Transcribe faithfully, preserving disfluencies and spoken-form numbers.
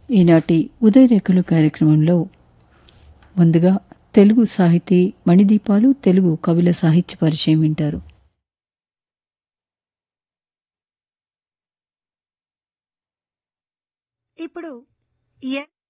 ఈనాటి ఉదయరేఖలు కార్యక్రమంలో ముందుగా తెలుగు సాహితీ మణిదీపాలు, తెలుగు కవుల సాహిత్య పరిచయం వింటారు. ఇప్పుడు ఎ